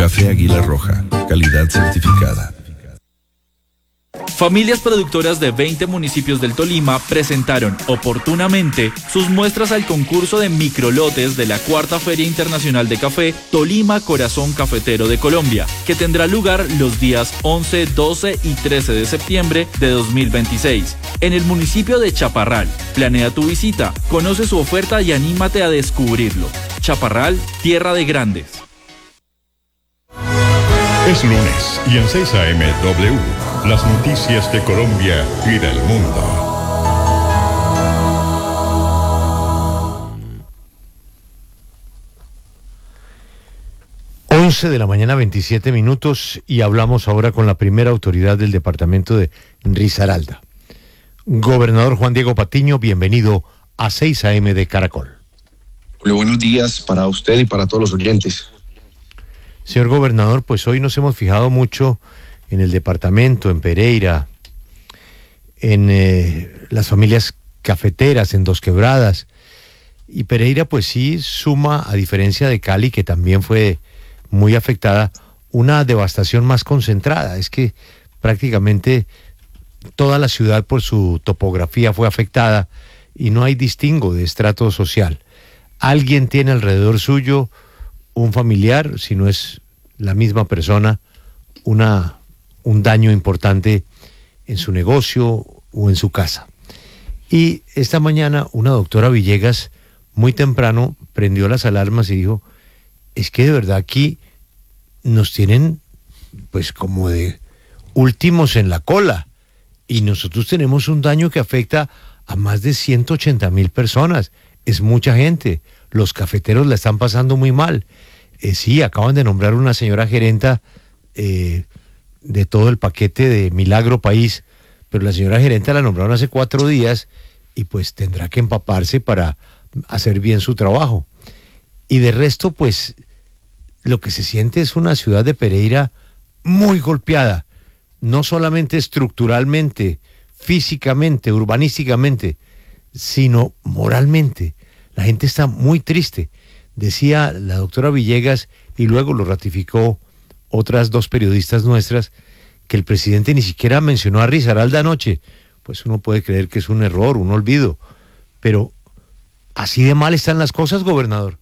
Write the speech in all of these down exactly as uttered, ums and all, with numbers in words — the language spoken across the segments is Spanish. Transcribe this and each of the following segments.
Café Águila Roja, calidad certificada. Familias productoras de veinte municipios del Tolima presentaron oportunamente sus muestras al concurso de microlotes de la Cuarta Feria Internacional de Café Tolima Corazón Cafetero de Colombia, que tendrá lugar los días once, doce y trece de septiembre de dos mil veintiséis, en el municipio de Chaparral. Planea tu visita, conoce su oferta y anímate a descubrirlo. Chaparral, tierra de grandes. Es lunes y en seis A M W, las noticias de Colombia y del mundo. once de la mañana, veintisiete minutos, y hablamos ahora con la primera autoridad del departamento de Risaralda. Gobernador Juan Diego Patiño, bienvenido a seis A M de Caracol. Muy buenos días para usted y para todos los oyentes. Señor gobernador, pues hoy nos hemos fijado mucho en el departamento, en Pereira, en eh, las familias cafeteras, en Dos Quebradas. Y Pereira pues sí suma, a diferencia de Cali, que también fue muy afectada, una devastación más concentrada. Es que prácticamente toda la ciudad por su topografía fue afectada y no hay distingo de estrato social. Alguien tiene alrededor suyo un familiar, si no es la misma persona, una, un daño importante en su negocio o en su casa. Y esta mañana una doctora Villegas muy temprano prendió las alarmas y dijo, es que de verdad aquí nos tienen pues como de últimos en la cola y nosotros tenemos un daño que afecta a más de ciento ochenta mil personas. Es mucha gente. Los cafeteros la están pasando muy mal. Eh, sí, acaban de nombrar una señora gerenta eh, de todo el paquete de Milagro País, pero la señora gerenta la nombraron hace cuatro días y pues tendrá que empaparse para hacer bien su trabajo. Y de resto, pues, lo que se siente es una ciudad de Pereira muy golpeada, no solamente estructuralmente, físicamente, urbanísticamente, sino moralmente. La gente está muy triste. Decía la doctora Villegas, y luego lo ratificó otras dos periodistas nuestras, que el presidente ni siquiera mencionó a Risaralda anoche. Pues uno puede creer que es un error, un olvido, pero ¿así de mal están las cosas, gobernador?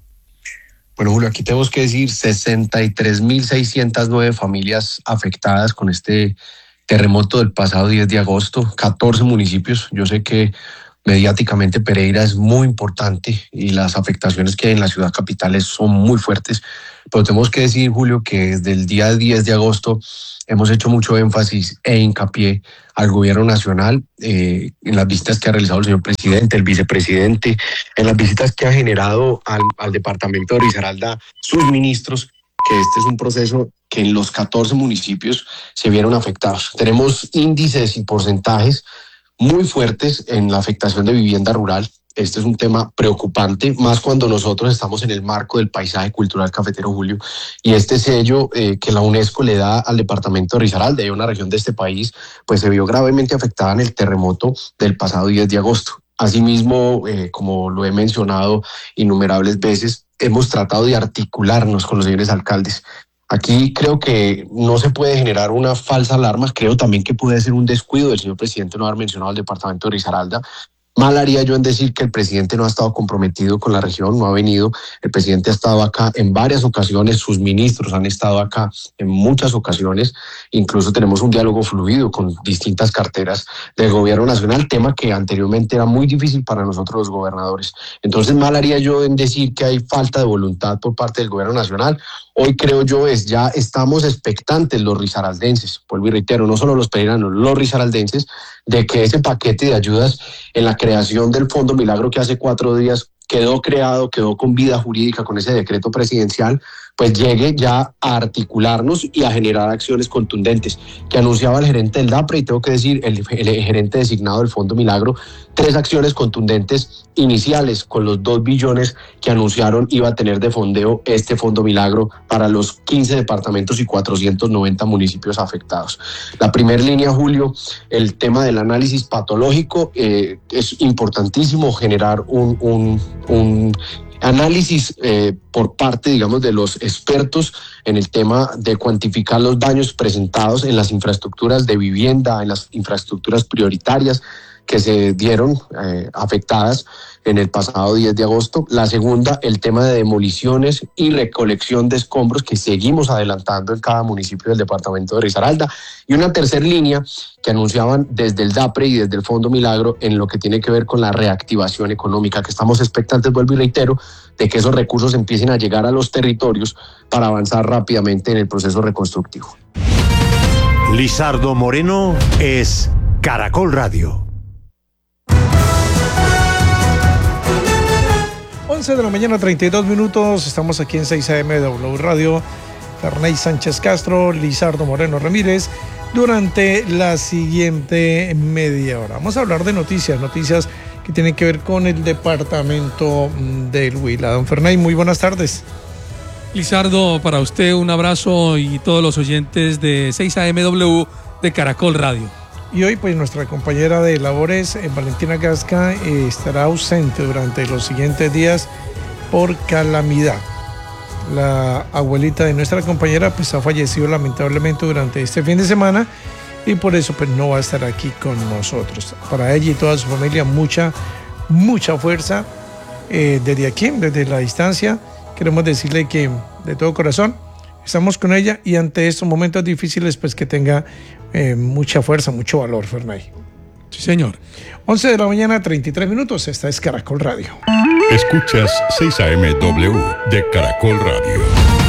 Bueno, Julio, aquí tenemos que decir sesenta y tres mil seiscientas nueve familias afectadas con este terremoto del pasado diez de agosto, catorce municipios. Yo sé que mediáticamente Pereira es muy importante y las afectaciones que hay en la ciudad capital son muy fuertes, pero tenemos que decir, Julio, que desde el día diez de agosto hemos hecho mucho énfasis e hincapié al gobierno nacional eh, en las visitas que ha realizado el señor presidente, el vicepresidente, en las visitas que ha generado al, al departamento de Risaralda sus ministros, que este es un proceso que en los catorce municipios se vieron afectados. Tenemos índices y porcentajes muy fuertes en la afectación de vivienda rural. Este es un tema preocupante, más cuando nosotros estamos en el marco del paisaje cultural cafetero, Julio, y este sello eh, que la UNESCO le da al departamento de Risaralda, y una región de este país, pues se vio gravemente afectada en el terremoto del pasado diez de agosto. Asimismo, eh, como lo he mencionado innumerables veces, hemos tratado de articularnos con los señores alcaldes. Aquí creo que no se puede generar una falsa alarma. Creo también que puede ser un descuido del señor presidente no haber mencionado al departamento de Risaralda. Mal haría yo en decir que el presidente no ha estado comprometido con la región, no ha venido. El presidente ha estado acá en varias ocasiones, sus ministros han estado acá en muchas ocasiones. Incluso tenemos un diálogo fluido con distintas carteras del gobierno nacional, tema que anteriormente era muy difícil para nosotros los gobernadores. Entonces mal haría yo en decir que hay falta de voluntad por parte del gobierno nacional. Hoy creo yo es ya estamos expectantes los risaraldenses, vuelvo y reitero, no solo los pereiranos, los risaraldenses, de que ese paquete de ayudas en la creación del Fondo Milagro que hace cuatro días quedó creado, quedó con vida jurídica con ese decreto presidencial, pues llegue ya a articularnos y a generar acciones contundentes, que anunciaba el gerente del DAPRE, y tengo que decir, el, el gerente designado del Fondo Milagro, tres acciones contundentes iniciales con los dos billones que anunciaron iba a tener de fondeo este Fondo Milagro para los quince departamentos y cuatrocientos noventa municipios afectados. La primera línea, Julio, el tema del análisis patológico, eh, es importantísimo generar un, un, un análisis eh, por parte, digamos, de los expertos en el tema de cuantificar los daños presentados en las infraestructuras de vivienda, en las infraestructuras prioritarias que se dieron eh, afectadas en el pasado diez de agosto. La segunda, el tema de demoliciones y recolección de escombros que seguimos adelantando en cada municipio del departamento de Risaralda. Y una tercera línea que anunciaban desde el DAPRE y desde el Fondo Milagro en lo que tiene que ver con la reactivación económica, que estamos expectantes, vuelvo y reitero, de que esos recursos empiecen a llegar a los territorios para avanzar rápidamente en el proceso reconstructivo. Lizardo Moreno es Caracol Radio. once de la mañana, treinta y dos minutos. Estamos aquí en seis A M W Radio. Ferney Sánchez Castro, Lizardo Moreno Ramírez, durante la siguiente media hora. Vamos a hablar de noticias, noticias que tienen que ver con el departamento del Huila. Don Ferney, muy buenas tardes. Lizardo, para usted un abrazo y todos los oyentes de seis A M W de Caracol Radio. Y hoy pues nuestra compañera de labores, eh, Valentina Gasca, eh, estará ausente durante los siguientes días por calamidad. La abuelita de nuestra compañera pues ha fallecido lamentablemente durante este fin de semana y por eso pues no va a estar aquí con nosotros. Para ella y toda su familia mucha, mucha fuerza eh, desde aquí, desde la distancia. Queremos decirle que de todo corazón estamos con ella y ante estos momentos difíciles pues que tenga eh, mucha fuerza, mucho valor, Ferney. Sí, señor. once de la mañana, treinta y tres minutos. Esta es Caracol Radio. Escuchas seis A M W de Caracol Radio.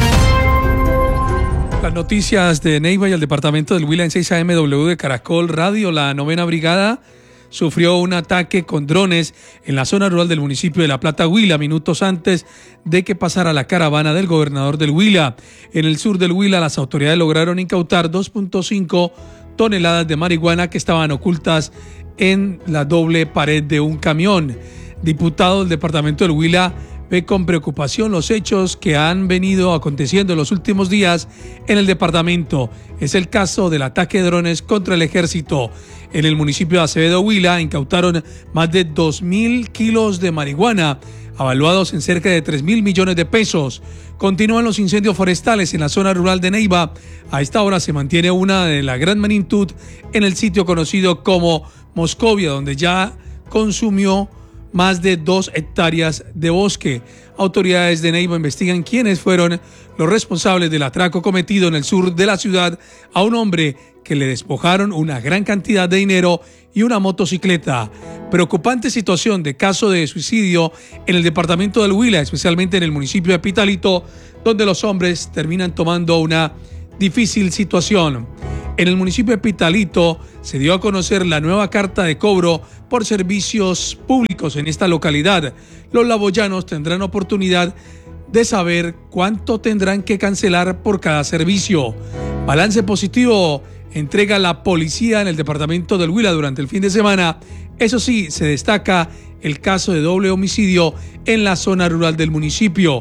Las noticias de Neiva y el departamento del Huila en seis A M W de Caracol Radio. La novena brigada sufrió un ataque con drones en la zona rural del municipio de La Plata, Huila, minutos antes de que pasara la caravana del gobernador del Huila. En el sur del Huila, las autoridades lograron incautar dos punto cinco toneladas de marihuana que estaban ocultas en la doble pared de un camión. Diputado del departamento del Huila ve con preocupación los hechos que han venido aconteciendo en los últimos días en el departamento. Es el caso del ataque de drones contra el ejército. En el municipio de Acevedo, Huila, incautaron más de dos mil kilos de marihuana, avaluados en cerca de tres mil millones de pesos. Continúan los incendios forestales en la zona rural de Neiva. A esta hora se mantiene una de la gran magnitud en el sitio conocido como Moscovia, donde ya consumió más de dos hectáreas de bosque. Autoridades de Neiva investigan quiénes fueron los responsables del atraco cometido en el sur de la ciudad a un hombre que le despojaron una gran cantidad de dinero y una motocicleta. Preocupante situación de caso de suicidio en el departamento del Huila, especialmente en el municipio de Pitalito, donde los hombres terminan tomando una difícil situación. En el municipio de Pitalito se dio a conocer la nueva carta de cobro por servicios públicos en esta localidad. Los laboyanos tendrán oportunidad de saber cuánto tendrán que cancelar por cada servicio. Balance positivo entrega la policía en el departamento del Huila durante el fin de semana. Eso sí, se destaca el caso de doble homicidio en la zona rural del municipio.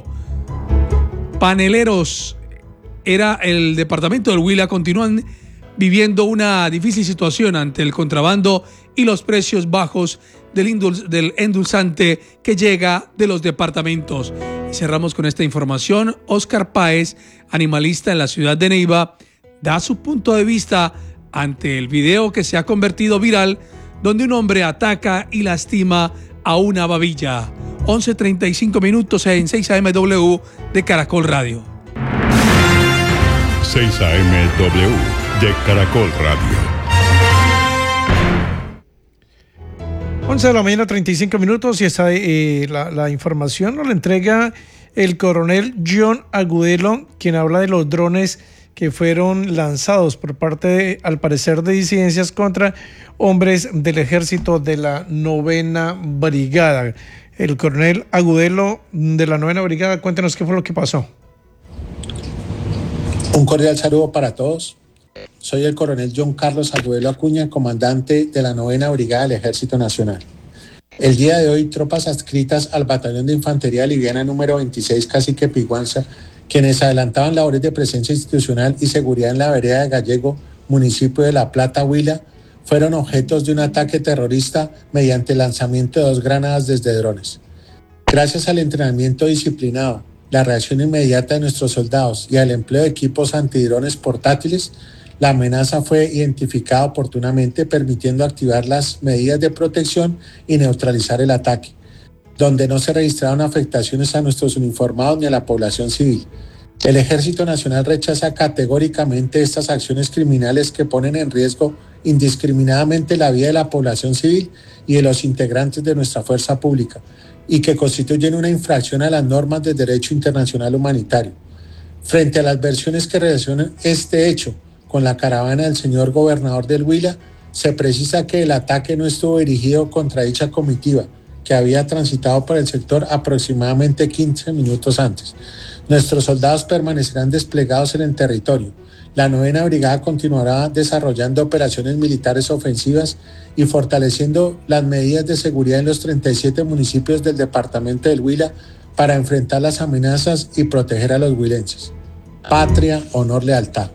Paneleros era el departamento del Huila, continúan viviendo una difícil situación ante el contrabando y los precios bajos del, indul- del endulzante que llega de los departamentos. Y cerramos con esta información. Oscar Páez, animalista en la ciudad de Neiva, da su punto de vista ante el video que se ha convertido viral, donde un hombre ataca y lastima a una babilla. once treinta y cinco minutos en seis A M W de Caracol Radio. seis A M W de Caracol Radio. once de la mañana, treinta y cinco minutos, y esta, eh, la, la información nos la entrega el coronel John Agudelo, quien habla de los drones que fueron lanzados por parte, de, al parecer, de disidencias contra hombres del ejército de la novena brigada. El coronel Agudelo de la novena brigada, cuéntenos qué fue lo que pasó. Un cordial saludo para todos. Soy el coronel John Carlos Agudelo Acuña, comandante de la novena brigada del Ejército Nacional. El día de hoy, tropas adscritas al Batallón de Infantería Liviana número veintiséis Cacique Piguanza, quienes adelantaban labores de presencia institucional y seguridad en la vereda de Gallego, municipio de La Plata, Huila, fueron objetos de un ataque terrorista mediante el lanzamiento de dos granadas desde drones. Gracias al entrenamiento disciplinado, la reacción inmediata de nuestros soldados y al empleo de equipos antidrones portátiles, la amenaza fue identificada oportunamente, permitiendo activar las medidas de protección y neutralizar el ataque, donde no se registraron afectaciones a nuestros uniformados ni a la población civil. El Ejército Nacional rechaza categóricamente estas acciones criminales que ponen en riesgo indiscriminadamente la vida de la población civil y de los integrantes de nuestra fuerza pública, y que constituyen una infracción a las normas del derecho internacional humanitario. Frente a las versiones que relacionan este hecho con la caravana del señor gobernador del Huila, se precisa que el ataque no estuvo dirigido contra dicha comitiva, que había transitado por el sector aproximadamente quince minutos antes. Nuestros soldados permanecerán desplegados en el territorio. La novena brigada continuará desarrollando operaciones militares ofensivas y fortaleciendo las medidas de seguridad en los treinta y siete municipios del departamento del Huila para enfrentar las amenazas y proteger a los huilenses. Patria, honor, lealtad.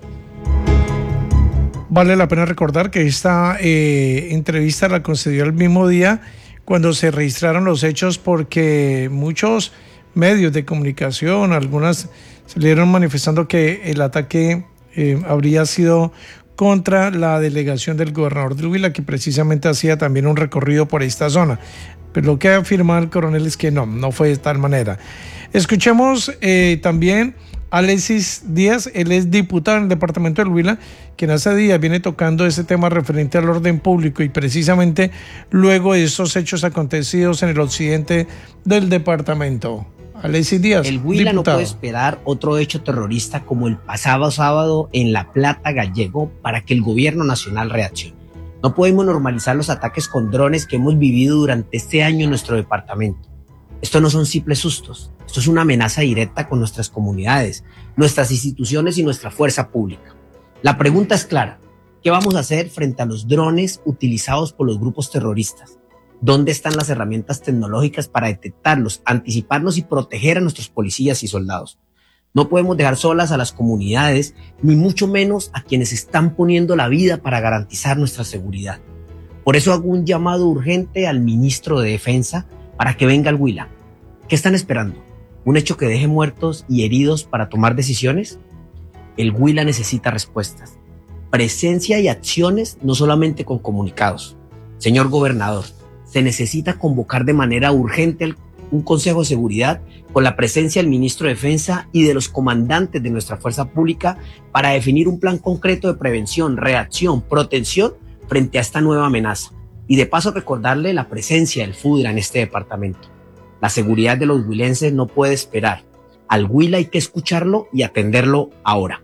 Vale la pena recordar que esta eh, entrevista la concedió el mismo día cuando se registraron los hechos, porque muchos medios de comunicación, algunas salieron manifestando que el ataque eh, habría sido contra la delegación del gobernador del Huila, que precisamente hacía también un recorrido por esta zona. Pero lo que afirma el coronel es que no, no fue de tal manera. Escuchemos eh, también a Alexis Díaz, él es diputado en el departamento del Huila, quien hace días viene tocando ese tema referente al orden público y precisamente luego de estos hechos acontecidos en el occidente del departamento. Alexis Díaz, el Huila diputado. No puede esperar otro hecho terrorista como el pasado sábado en La Plata Gallego para que el gobierno nacional reaccione. No podemos normalizar los ataques con drones que hemos vivido durante este año en nuestro departamento. Esto no son simples sustos, esto es una amenaza directa con nuestras comunidades, nuestras instituciones y nuestra fuerza pública. La pregunta es clara: ¿qué vamos a hacer frente a los drones utilizados por los grupos terroristas? ¿Dónde están las herramientas tecnológicas para detectarlos, anticiparnos y proteger a nuestros policías y soldados? No podemos dejar solas a las comunidades, ni mucho menos a quienes están poniendo la vida para garantizar nuestra seguridad. Por eso hago un llamado urgente al ministro de Defensa para que venga al Huila. ¿Qué están esperando? ¿Un hecho que deje muertos y heridos para tomar decisiones? El Huila necesita respuestas, presencia y acciones, no solamente con comunicados. Señor gobernador, se necesita convocar de manera urgente un Consejo de Seguridad con la presencia del ministro de Defensa y de los comandantes de nuestra fuerza pública para definir un plan concreto de prevención, reacción, protección frente a esta nueva amenaza. Y de paso recordarle la presencia del FUDRA en este departamento. La seguridad de los huilenses no puede esperar. Al Huila hay que escucharlo y atenderlo ahora.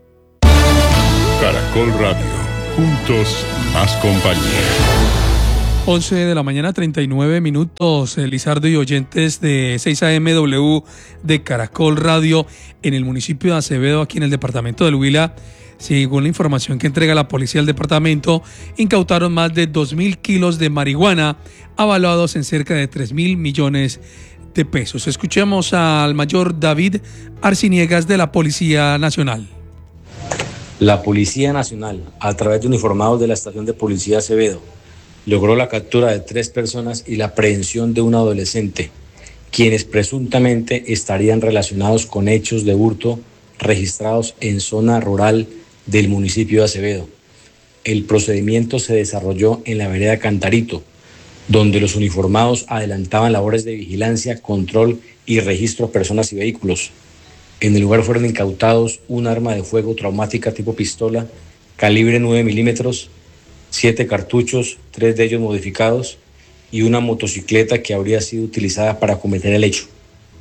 Caracol Radio, juntos más compañía. once de la mañana, treinta y nueve minutos, Lizardo y oyentes de seis A M W de Caracol Radio en el municipio de Acevedo, aquí en el departamento del Huila. Según la información que entrega la policía del departamento, incautaron más de dos mil kilos de marihuana, avaluados en cerca de tres mil millones de pesos. Escuchemos al mayor David Arciniegas de la Policía Nacional. La Policía Nacional, a través de uniformados de la estación de policía Acevedo, logró la captura de tres personas y la aprehensión de un adolescente, quienes presuntamente estarían relacionados con hechos de hurto registrados en zona rural del municipio de Acevedo. El procedimiento se desarrolló en la vereda Cantarito, donde los uniformados adelantaban labores de vigilancia, control y registro de personas y vehículos. En el lugar fueron incautados un arma de fuego traumática tipo pistola, calibre nueve milímetros, siete cartuchos, tres de ellos modificados, y una motocicleta que habría sido utilizada para cometer el hecho.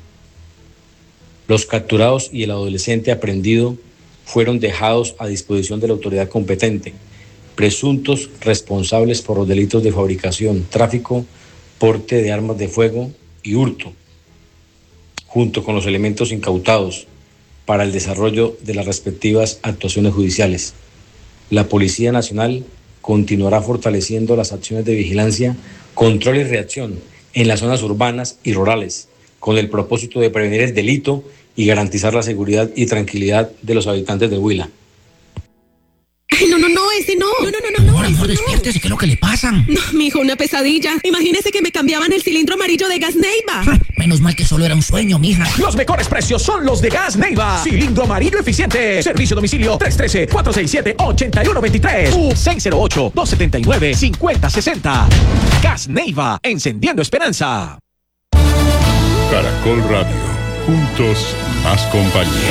Los capturados y el adolescente aprehendido fueron dejados a disposición de la autoridad competente, presuntos responsables por los delitos de fabricación, tráfico, porte de armas de fuego y hurto, junto con los elementos incautados para el desarrollo de las respectivas actuaciones judiciales. La Policía Nacional continuará fortaleciendo las acciones de vigilancia, control y reacción en las zonas urbanas y rurales, con el propósito de prevenir el delito y garantizar la seguridad y tranquilidad de los habitantes de Huila. Ay, no, no, no, ese no. No, no, no, no. Amor, amor, despiértese, ¿qué es lo que le pasa? No, mijo, una pesadilla. Imagínese que me cambiaban el cilindro amarillo de Gas Neiva. Menos mal que solo era un sueño, mija. Los mejores precios son los de Gas Neiva. Cilindro amarillo eficiente. Servicio domicilio tres uno tres, cuatro seis siete, ocho uno dos tres u seis cero ocho, dos siete nueve, cinco cero seis cero. Gas Neiva, encendiendo esperanza. Caracol Radio. Juntos, más compañía.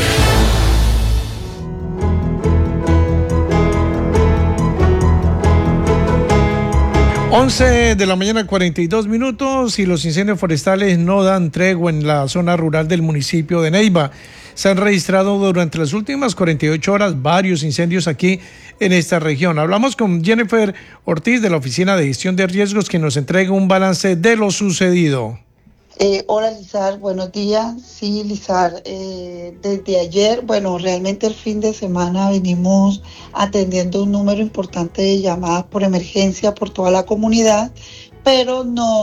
once de la mañana, cuarenta y dos minutos, y los incendios forestales no dan tregua en la zona rural del municipio de Neiva. Se han registrado durante las últimas cuarenta y ocho horas varios incendios aquí en esta región. Hablamos con Jennifer Ortiz de la Oficina de Gestión de Riesgos, que nos entrega un balance de lo sucedido. Eh, hola Lizar, buenos días. Sí, Lizar, eh, desde ayer, bueno, realmente el fin de semana venimos atendiendo un número importante de llamadas por emergencia por toda la comunidad, pero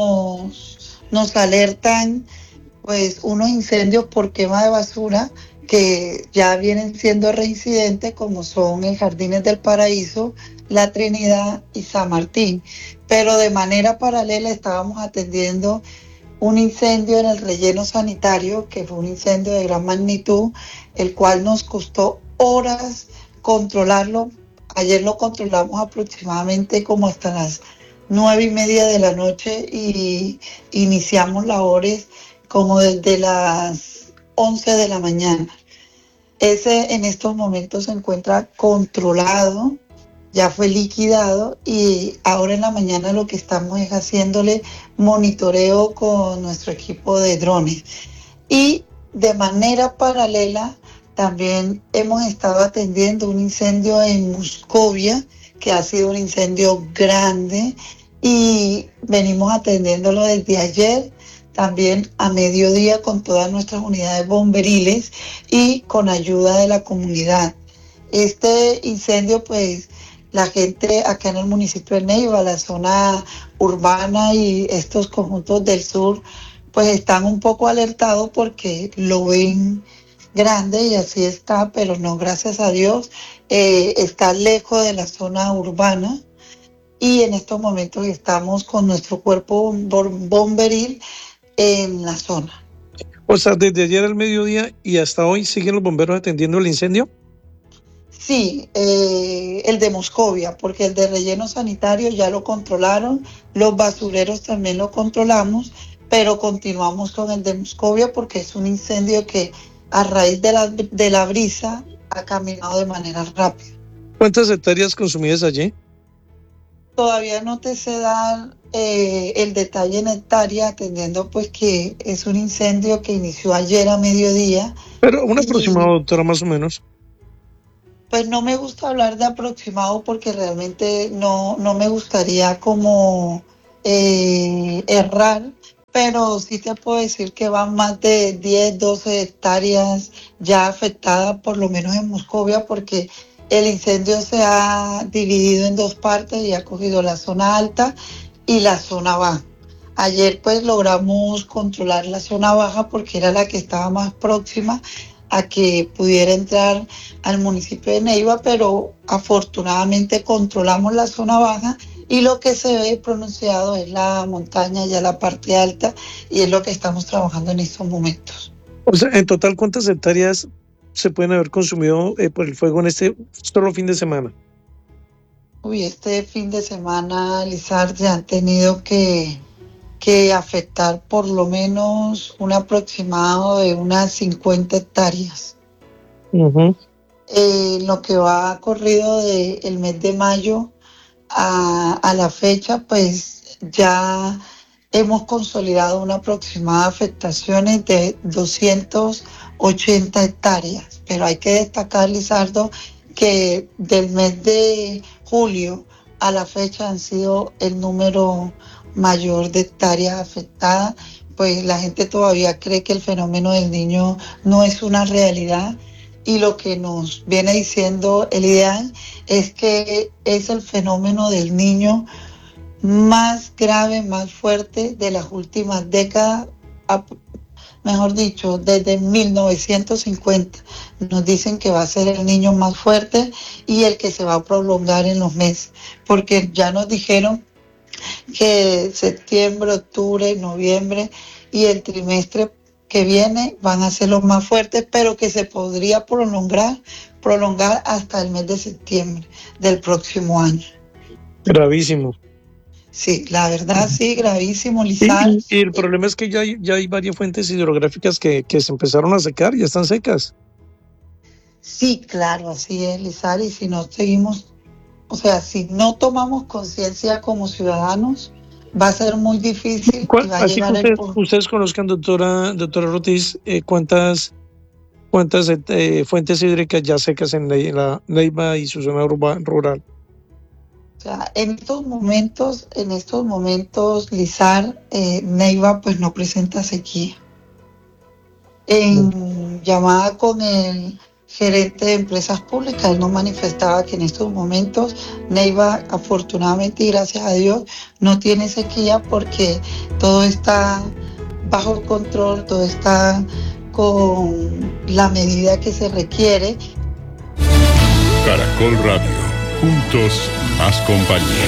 nos, nos alertan pues unos incendios por quema de basura que ya vienen siendo reincidentes, como son en Jardines del Paraíso, La Trinidad y San Martín. Pero de manera paralela estábamos atendiendo un incendio en el relleno sanitario, que fue un incendio de gran magnitud, el cual nos costó horas controlarlo. Ayer lo controlamos aproximadamente como hasta las nueve y media de la noche y iniciamos labores como desde las once de la mañana. Ese en estos momentos se encuentra controlado, ya fue liquidado, y ahora en la mañana lo que estamos es haciéndole monitoreo con nuestro equipo de drones. Y de manera paralela también hemos estado atendiendo un incendio en Muscovia, que ha sido un incendio grande, y venimos atendiéndolo desde ayer, también a mediodía, con todas nuestras unidades bomberiles y con ayuda de la comunidad. Este incendio, pues, la gente acá en el municipio de Neiva, la zona urbana y estos conjuntos del sur, pues están un poco alertados porque lo ven grande y así está, pero no, gracias a Dios, eh, está lejos de la zona urbana, y en estos momentos estamos con nuestro cuerpo bomberil en la zona. O sea, desde ayer al mediodía y hasta hoy, ¿siguen los bomberos atendiendo el incendio? Sí, eh, el de Moscovia, porque el de relleno sanitario ya lo controlaron, los basureros también lo controlamos, pero continuamos con el de Moscovia porque es un incendio que a raíz de la, de la brisa ha caminado de manera rápida. ¿Cuántas hectáreas consumidas allí? Todavía no te sé dar eh, el detalle en hectárea, atendiendo pues que es un incendio que inició ayer a mediodía. Pero un aproximado, doctora, más o menos. Pues no me gusta hablar de aproximado porque realmente no, no me gustaría como eh, errar, pero sí te puedo decir que van más de diez, doce hectáreas ya afectadas, por lo menos en Moscovia, porque el incendio se ha dividido en dos partes y ha cogido la zona alta y la zona baja. Ayer pues logramos controlar la zona baja porque era la que estaba más próxima a que pudiera entrar al municipio de Neiva, pero afortunadamente controlamos la zona baja y lo que se ve pronunciado es la montaña, ya la parte alta, y es lo que estamos trabajando en estos momentos. O sea, en total, ¿cuántas hectáreas se pueden haber consumido eh, por el fuego en este solo fin de semana? Uy, este fin de semana, Lizard, ya han tenido que... que afectar por lo menos un aproximado de unas cincuenta hectáreas. Uh-huh. Eh, lo que va corrido del mes de mayo a, a la fecha, pues ya hemos consolidado una aproximada afectaciones de doscientas ochenta hectáreas, pero hay que destacar, Lizardo, que del mes de julio a la fecha han sido el número mayor de hectáreas afectadas, pues la gente todavía cree que el fenómeno del Niño no es una realidad, y lo que nos viene diciendo el ideal es que es el fenómeno del Niño más grave, más fuerte de las últimas décadas, mejor dicho, desde mil novecientos cincuenta. Nos dicen que va a ser el niño más fuerte y el que se va a prolongar en los meses, porque ya nos dijeron que septiembre, octubre, noviembre y el trimestre que viene van a ser los más fuertes, pero que se podría prolongar, prolongar hasta el mes de septiembre del próximo año. Gravísimo. Sí, la verdad sí, gravísimo, Lizar. Y, y el problema es que ya hay, ya hay varias fuentes hidrográficas que, que se empezaron a secar, ya están secas. Sí, claro, así es, Lizar, y si no seguimos, o sea, si no tomamos conciencia como ciudadanos, va a ser muy difícil. Y va a Así llegar que ustedes, el... ustedes conozcan, doctora, doctora Ortiz, eh, cuántas, cuántas eh, fuentes hídricas ya secas en la, la Neiva y su zona urba, rural. O sea, en estos momentos, en estos momentos, Lizar, eh, Neiva pues no presenta sequía. En llamada con el gerente de empresas públicas, él nos manifestaba que en estos momentos Neiva, afortunadamente y gracias a Dios, no tiene sequía porque todo está bajo control, todo está con la medida que se requiere. Caracol Radio, juntos más compañía.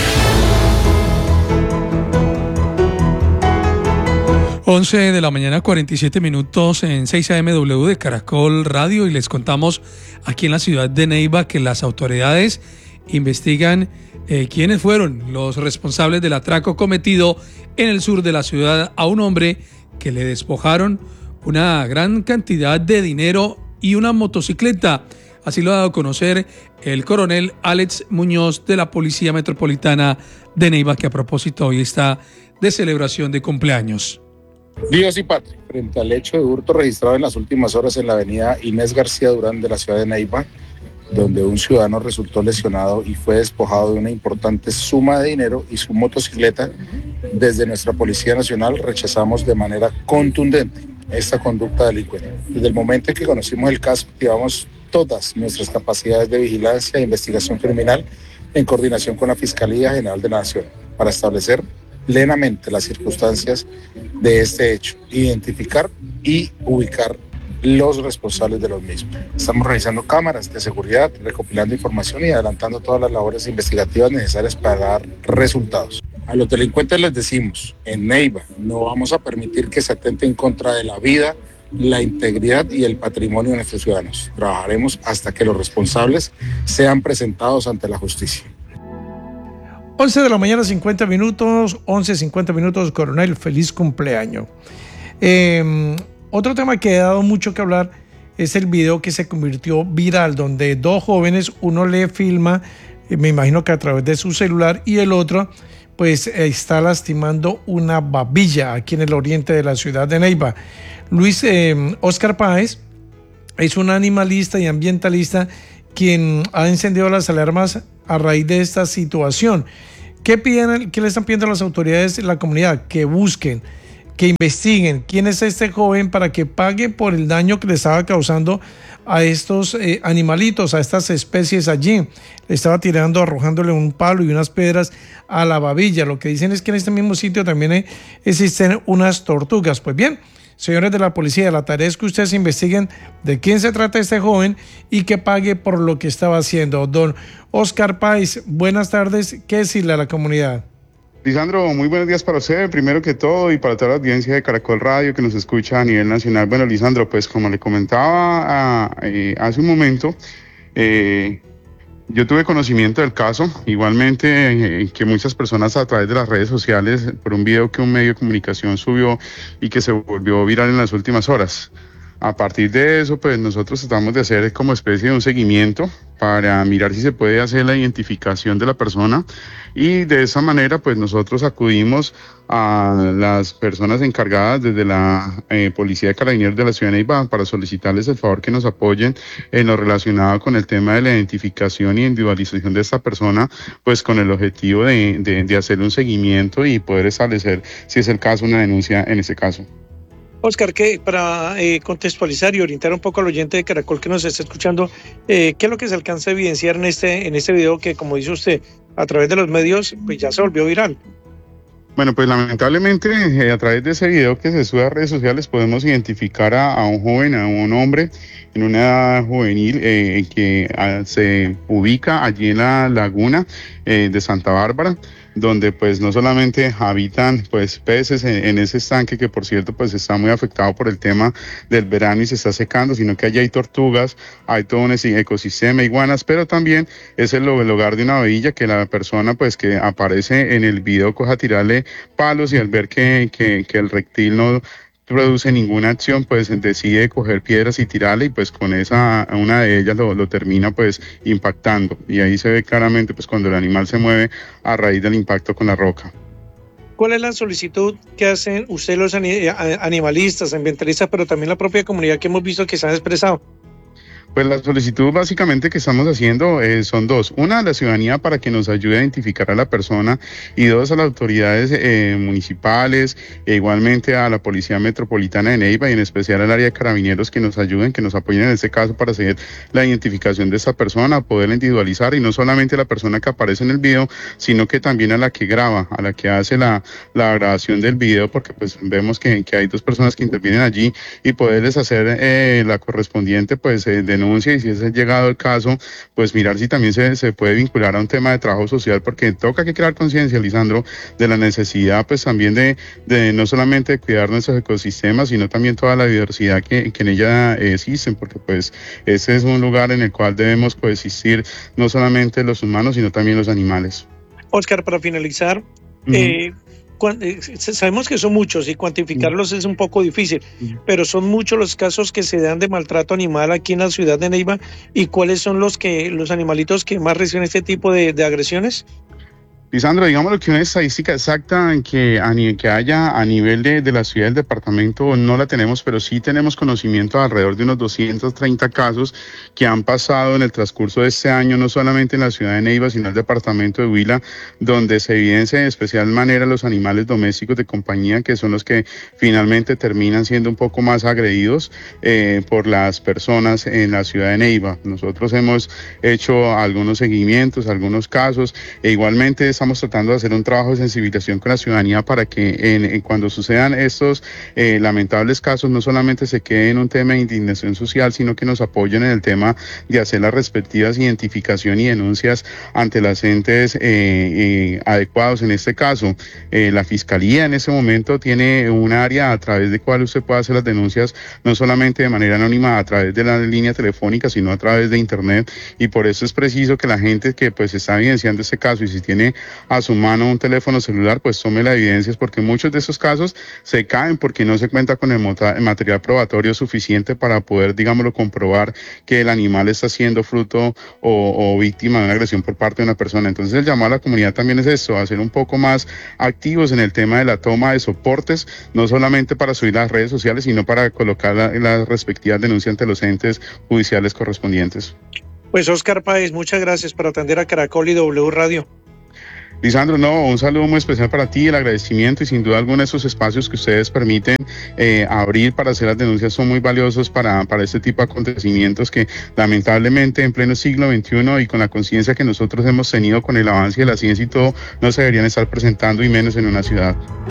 once de la mañana, cuarenta y siete minutos en seis A M W de Caracol Radio, y les contamos aquí en la ciudad de Neiva que las autoridades investigan eh, quiénes fueron los responsables del atraco cometido en el sur de la ciudad a un hombre que le despojaron una gran cantidad de dinero y una motocicleta. Así lo ha dado a conocer el coronel Alex Muñoz de la Policía Metropolitana de Neiva, que a propósito hoy está de celebración de cumpleaños. Dios y patria, frente al hecho de hurto registrado en las últimas horas en la avenida Inés García Durán de la ciudad de Neiva, donde un ciudadano resultó lesionado y fue despojado de una importante suma de dinero y su motocicleta, desde nuestra Policía Nacional rechazamos de manera contundente esta conducta delincuente. Desde el momento en que conocimos el caso, activamos todas nuestras capacidades de vigilancia e investigación criminal en coordinación con la Fiscalía General de la Nación para establecer plenamente las circunstancias de este hecho, identificar y ubicar los responsables de los mismos. Estamos revisando cámaras de seguridad, recopilando información y adelantando todas las labores investigativas necesarias para dar resultados. A los delincuentes les decimos, en Neiva no vamos a permitir que se atente en contra de la vida, la integridad y el patrimonio de nuestros ciudadanos. Trabajaremos hasta que los responsables sean presentados ante la justicia. once de la mañana, cincuenta minutos, once cincuenta minutos, coronel, feliz cumpleaños. Eh, otro tema que ha dado mucho que hablar es el video que se convirtió viral, donde dos jóvenes, uno le filma, eh, me imagino que a través de su celular, y el otro pues está lastimando una babilla aquí en el oriente de la ciudad de Neiva. Luis eh, Oscar Páez es un animalista y ambientalista quien ha encendido las alarmas a raíz de esta situación. ¿Qué piden, qué le están pidiendo a las autoridades de la comunidad? Que busquen, que investiguen quién es este joven para que pague por el daño que le estaba causando a estos eh, animalitos, a estas especies allí. Le estaba tirando, arrojándole un palo y unas piedras a la babilla. Lo que dicen es que en este mismo sitio también eh, existen unas tortugas. Pues bien, señores de la policía, la tarea es que ustedes investiguen de quién se trata este joven y que pague por lo que estaba haciendo. Don Oscar Páez, buenas tardes. ¿Qué decirle a la comunidad? Lisandro, muy buenos días para usted, primero que todo, y para toda la audiencia de Caracol Radio que nos escucha a nivel nacional. Bueno, Lisandro, pues como le comentaba a, eh, hace un momento, eh, yo tuve conocimiento del caso, igualmente eh, que muchas personas a través de las redes sociales, por un video que un medio de comunicación subió y que se volvió viral en las últimas horas. A partir de eso, pues nosotros tratamos de hacer como especie de un seguimiento para mirar si se puede hacer la identificación de la persona, y de esa manera pues nosotros acudimos a las personas encargadas desde la eh, Policía de Carabineros de la ciudad de Neiva para solicitarles el favor que nos apoyen en lo relacionado con el tema de la identificación y individualización de esta persona, pues con el objetivo de, de, de hacer un seguimiento y poder establecer, si es el caso, una denuncia en este caso. Oscar, que para eh, contextualizar y orientar un poco al oyente de Caracol que nos está escuchando, eh, ¿qué es lo que se alcanza a evidenciar en este, en este video que, como dice usted, a través de los medios, pues ya se volvió viral? Bueno, pues lamentablemente eh, a través de ese video que se sube a redes sociales podemos identificar a, a un joven, a un hombre en una edad juvenil eh, que a, se ubica allí en la laguna eh, de Santa Bárbara, donde pues no solamente habitan pues peces en, en ese estanque que por cierto pues está muy afectado por el tema del verano y se está secando, sino que allí hay tortugas, hay todo un ecosistema, iguanas, pero también es el, el hogar de una villa que la persona pues que aparece en el video coja a tirarle palos y al ver que, que, que el reptil no produce ninguna acción, pues decide coger piedras y tirarle y pues con esa, una de ellas lo, lo termina pues impactando y ahí se ve claramente pues cuando el animal se mueve a raíz del impacto con la roca. ¿Cuál es la solicitud que hacen ustedes los animalistas, ambientalistas, pero también la propia comunidad que hemos visto que se han expresado? Pues la solicitud básicamente que estamos haciendo eh, son dos. Una, a la ciudadanía para que nos ayude a identificar a la persona y dos, a las autoridades eh, municipales e igualmente a la Policía Metropolitana de Neiva y en especial al área de carabineros que nos ayuden, que nos apoyen en este caso para hacer la identificación de esta persona, poderla individualizar y no solamente a la persona que aparece en el video, sino que también a la que graba, a la que hace la, la grabación del video, porque pues vemos que, que hay dos personas que intervienen allí y poderles hacer eh, la correspondiente pues eh, denuncia y si es llegado el caso, pues mirar si también se, se puede vincular a un tema de trabajo social, porque toca que crear conciencia, Lisandro, de la necesidad pues también de, de no solamente de cuidar nuestros ecosistemas, sino también toda la diversidad que, que en ella eh, existen, porque pues ese es un lugar en el cual debemos coexistir no solamente los humanos, sino también los animales. Oscar, para finalizar, uh-huh. eh, sabemos que son muchos y cuantificarlos es un poco difícil, pero son muchos los casos que se dan de maltrato animal aquí en la ciudad de Neiva. ¿Y cuáles son los que los animalitos que más reciben este tipo de, de agresiones? Lisandro, digamos que una estadística exacta en que, a, que haya a nivel de, de la ciudad del departamento no la tenemos, pero sí tenemos conocimiento de alrededor de unos doscientos treinta casos que han pasado en el transcurso de este año, no solamente en la ciudad de Neiva, sino en el departamento de Huila, donde se evidencia de especial manera los animales domésticos de compañía, que son los que finalmente terminan siendo un poco más agredidos eh, por las personas en la ciudad de Neiva. Nosotros hemos hecho algunos seguimientos, algunos casos, e igualmente estamos tratando de hacer un trabajo de sensibilización con la ciudadanía para que en, en cuando sucedan estos eh, lamentables casos no solamente se quede en un tema de indignación social, sino que nos apoyen en el tema de hacer las respectivas identificación y denuncias ante los entes eh, eh, adecuados. En este caso, eh, la Fiscalía en ese momento tiene un área a través de cual usted puede hacer las denuncias, no solamente de manera anónima a través de la línea telefónica, sino a través de internet, y por eso es preciso que la gente que pues está evidenciando este caso y si tiene a su mano un teléfono celular, pues tome las evidencias, porque muchos de esos casos se caen porque no se cuenta con el material probatorio suficiente para poder, digámoslo, comprobar que el animal está siendo fruto o, o víctima de una agresión por parte de una persona. Entonces el llamado a la comunidad también es esto, a ser un poco más activos en el tema de la toma de soportes, no solamente para subir las redes sociales, sino para colocar las la respectivas denuncias ante los entes judiciales correspondientes. Pues Oscar Páez, muchas gracias por atender a Caracol y W Radio. Lisandro, no, un saludo muy especial para ti, el agradecimiento y sin duda alguna esos espacios que ustedes permiten eh, abrir para hacer las denuncias son muy valiosos para, para este tipo de acontecimientos que lamentablemente en pleno siglo veintiuno y con la conciencia que nosotros hemos tenido con el avance de la ciencia y todo, no se deberían estar presentando y menos en una ciudad.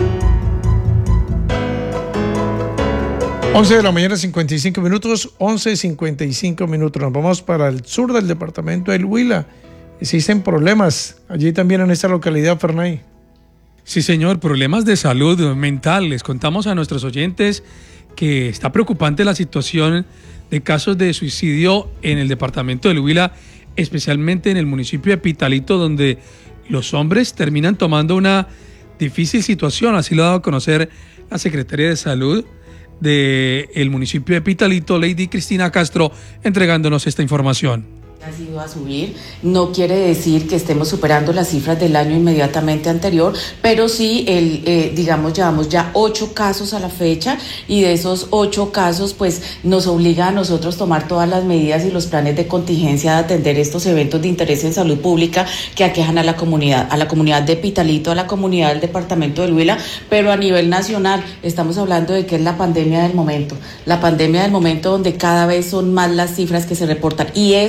once de la mañana, cincuenta y cinco minutos, once cincuenta y cinco minutos. Nos vamos para el sur del departamento del Huila. Existen problemas allí también en esta localidad, Fernay. Sí, señor, problemas de salud mental. Les contamos a nuestros oyentes que está preocupante la situación de casos de suicidio en el departamento del Huila, especialmente en el municipio de Pitalito, donde los hombres terminan tomando una difícil situación. Así lo ha dado a conocer la secretaria de Salud del municipio de Pitalito, Lady Cristina Castro, entregándonos esta información. Ha ido a subir, no quiere decir que estemos superando las cifras del año inmediatamente anterior, pero sí, el, eh, digamos, llevamos ya ocho casos a la fecha y de esos ocho casos, pues nos obliga a nosotros tomar todas las medidas y los planes de contingencia de atender estos eventos de interés en salud pública que aquejan a la comunidad, a la comunidad de Pitalito, a la comunidad del departamento del Huila, pero a nivel nacional estamos hablando de que es la pandemia del momento, la pandemia del momento donde cada vez son más las cifras que se reportan y eso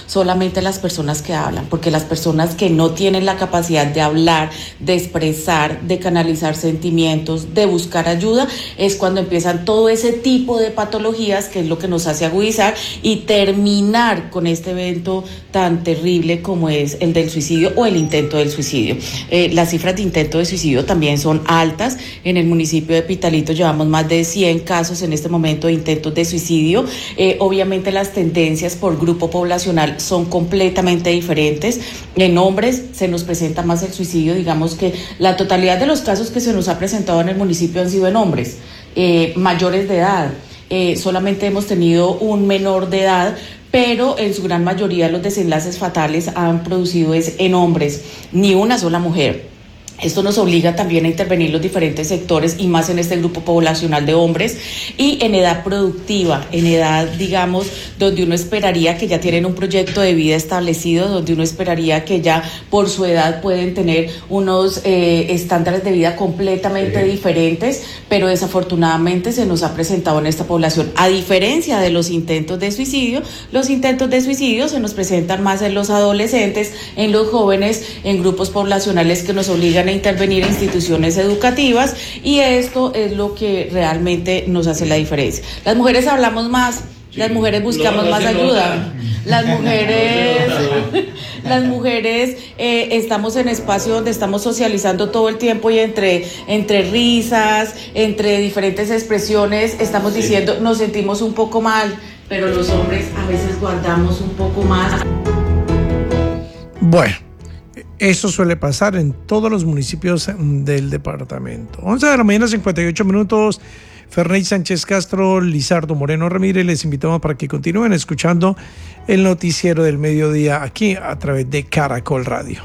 solamente las personas que hablan, porque las personas que no tienen la capacidad de hablar, de expresar, de canalizar sentimientos, de buscar ayuda, es cuando empiezan todo ese tipo de patologías, que es lo que nos hace agudizar y terminar con este evento tan terrible como es el del suicidio o el intento del suicidio. Eh, las cifras de intento de suicidio también son altas. En el municipio de Pitalito llevamos más de cien casos en este momento de intentos de suicidio. Eh, obviamente las tendencias por grupo poblacional son completamente diferentes. En hombres se nos presenta más el suicidio, digamos que la totalidad de los casos que se nos ha presentado en el municipio han sido en hombres eh, mayores de edad. Eh, solamente hemos tenido un menor de edad, pero en su gran mayoría los desenlaces fatales han producido es en hombres, ni una sola mujer. Esto nos obliga también a intervenir los diferentes sectores y más en este grupo poblacional de hombres y en edad productiva, en edad, digamos, donde uno esperaría que ya tienen un proyecto de vida establecido, donde uno esperaría que ya por su edad pueden tener unos eh, estándares de vida completamente sí. diferentes, pero desafortunadamente se nos ha presentado en esta población. A diferencia de los intentos de suicidio, los intentos de suicidio se nos presentan más en los adolescentes, en los jóvenes, en grupos poblacionales que nos obligan a intervenir en instituciones educativas, y esto es lo que realmente nos hace la diferencia. Las mujeres hablamos más, las mujeres buscamos más ayuda, las mujeres, las mujeres eh, estamos en espacio donde estamos socializando todo el tiempo y entre, entre risas, entre diferentes expresiones, estamos diciendo nos sentimos un poco mal, pero los hombres a veces guardamos un poco más. Bueno, eso suele pasar en todos los municipios del departamento. once de la mañana, cincuenta y ocho minutos. Ferney Sánchez Castro, Lizardo Moreno Ramírez, les invitamos para que continúen escuchando el noticiero del mediodía aquí a través de Caracol Radio.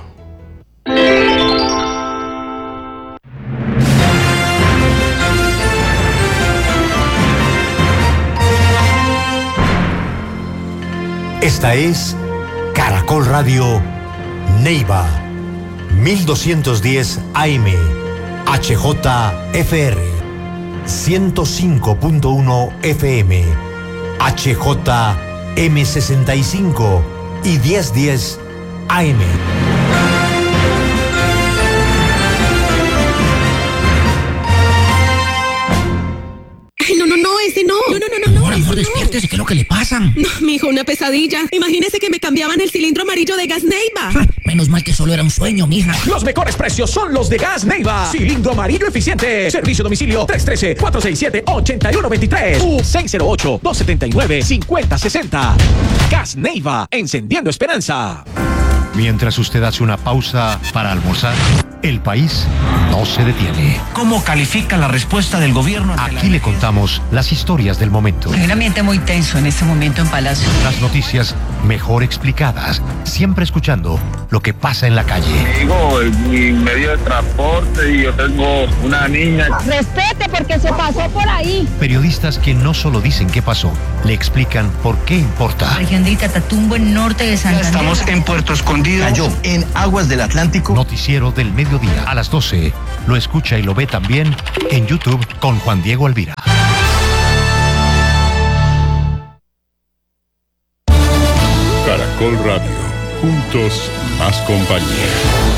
Esta es Caracol Radio Neiva, mil doscientos diez A M, H J F R, ciento cinco punto uno F M, H J M sesenta y cinco y mil diez A M. Ay, no, no, no, ese no. No, no, no, no. Amor, amor, despiértese, ¿qué es lo que le pasa? No, mijo, una pesadilla. Imagínese que me cambiaban el cilindro amarillo de Gas Neiva. Menos mal que solo era un sueño, mija. Los mejores precios son los de Gas Neiva. Cilindro amarillo eficiente. Servicio a domicilio tres uno tres, cuatro seis siete, ocho uno dos tres u seis cero ocho, dos siete nueve, cinco cero seis cero. Gas Neiva, encendiendo esperanza. Mientras usted hace una pausa para almorzar, el país no se detiene. ¿Cómo califica la respuesta del gobierno? Aquí le contamos las historias del momento. Hay un ambiente muy tenso en este momento en Palacio. Las noticias mejor explicadas, siempre escuchando lo que pasa en la calle. Digo, mi medio de transporte y yo tengo una niña. Respete porque se pasó por ahí. Periodistas que no solo dicen qué pasó, le explican por qué importa. Región del Catatumbo, en norte de Santander. Estamos en Puerto Escondido. Cayó en aguas del Atlántico. Noticiero del mediodía a las doce. Lo escucha y lo ve también en YouTube con Juan Diego Alvira. Caracol Radio. Juntos, más compañía.